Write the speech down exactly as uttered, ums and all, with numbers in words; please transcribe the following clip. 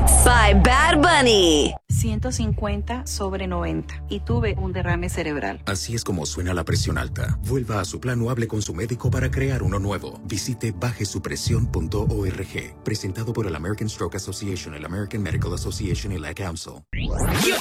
Hits by Bad Bunny. ciento cincuenta sobre noventa y tuve un derrame cerebral. Así es como suena la presión alta. Vuelva a su plan o hable con su médico para crear uno nuevo. Visite baje su presión punto org. Presentado por el American Stroke Association, el American Medical Association y la Council.